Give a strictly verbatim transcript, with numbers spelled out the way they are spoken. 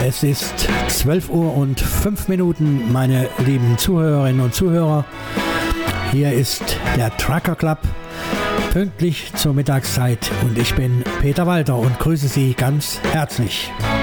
Es ist zwölf Uhr und fünf Minuten, meine lieben Zuhörerinnen und Zuhörer. Hier ist der Trucker Club, pünktlich zur Mittagszeit, und ich bin Peter Walter und grüße Sie ganz herzlich.